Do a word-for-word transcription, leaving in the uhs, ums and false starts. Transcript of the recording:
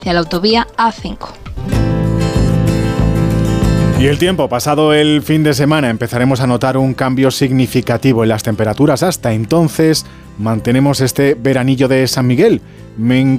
hacia la autovía A cinco. Y el tiempo, pasado el fin de semana, empezaremos a notar un cambio significativo en las temperaturas. Hasta entonces, mantenemos este veranillo de San Miguel. Mengu